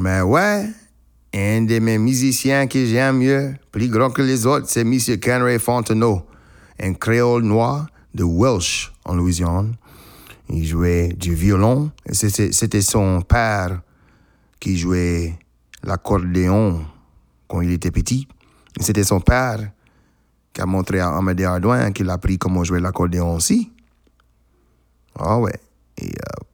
Mais ouais, un de mes musiciens que j'aime mieux, plus grand que les autres, c'est M. Kenray Fontenot, un créole noir de Welsh, en Louisiane. Il jouait du violon, et c'était son père qui jouait l'accordéon quand il était petit. Et c'était son père qui a montré à Amédée Hardouin qu'il a appris comment jouer l'accordéon aussi. Ah ouais. Et